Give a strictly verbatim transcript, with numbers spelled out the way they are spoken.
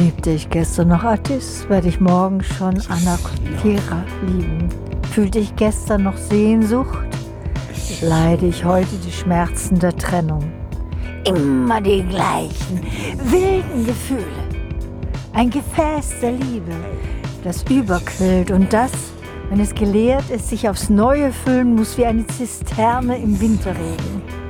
Liebte ich gestern noch Attis, werde ich morgen schon Anaktira lieben. Fühlte ich gestern noch Sehnsucht, leide ich heute die Schmerzen der Trennung. Immer die gleichen wilden Gefühle. Ein Gefäß der Liebe, das überquillt und das, wenn es geleert ist, sich aufs Neue füllen muss wie eine Zisterne im Winterregen.